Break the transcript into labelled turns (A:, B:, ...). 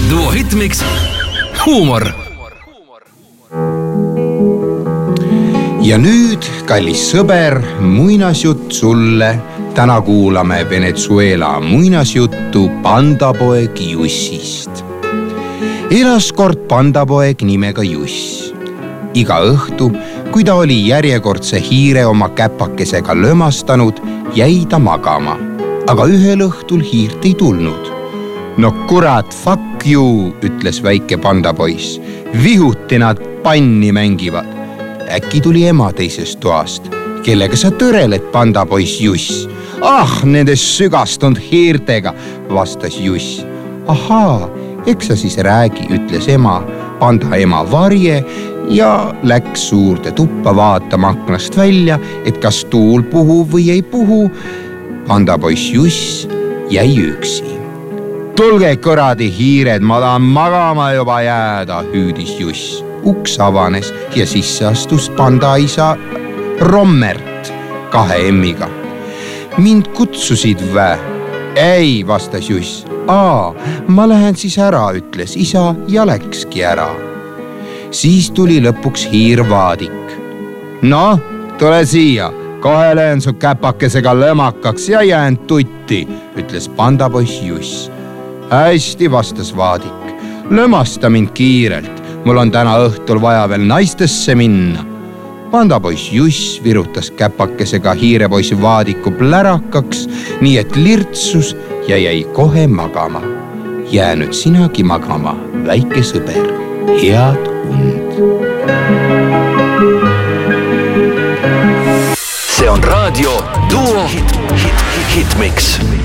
A: Duo Hitmix huumor.
B: Ja nüüd, kallis sõber, muinasjutt sulle. Täna kuulame Venezuela muinasjuttu pandapoeg Jussist. Elas kord pandapoeg nimega Juss. Iga õhtu, kui ta oli järjekordse hiire oma käpakesega lömastanud, jäi ta magama. Aga ühel õhtul hiirt ei tulnud. No kurat, fuck you, ütles väike pandapoiss. Vihuti nad panni mängivad. Äkki tuli ema teisest toast. Kellega sa tõreled, pandapoiss Juss? Nendes sügastunud hiirtega, vastas Juss. Ahaa, eks sa siis räägi, ütles ema. Panda ema varje ja läks suurde tuppa vaatama aknast välja, et kas tuul puhub või ei puhu. Pandapoiss Juss jäi üksi. Tulge kuradi hiired, ma tahan magama juba jääda, hüüdis Juss. Uks avanes ja sisse astus pandaisa Rommert 2 emmiga. Mind kutsusid vä? Ei, vastas Juss. Ma lähen siis ära, ütles isa ja läkski ära. Siis tuli lõpuks hiir Vaadik. No, tule siia. Kohe löön su käpakesega lõmakaks ja jään tutti, ütles pandapoiss Juss. Hästi, vastas Vaadik. Lõmasta mind kiirelt. Mul on täna õhtul vaja veel naistesse minna. Pandapoiss Juss virutas käpakesega hiirepoiss Vaadiku plärakaks, nii et lirtsus ja jäi kohe magama. Jää nüüd sinagi magama, väike sõber. Head und.
A: See on raadio Duo Hitmix.